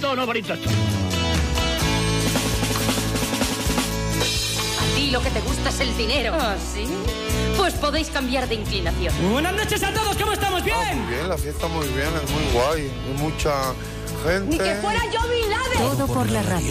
bonito o no bonito esto? A ti lo que te gusta es el dinero. ¿Ah, sí? Pues podéis cambiar de inclinación. Buenas noches a todos, ¿cómo estamos? ¿Bien? Muy bien, la fiesta muy bien, es muy guay. Hay mucha gente. Ni que fuera yo Bin Laden. Todo por la radio.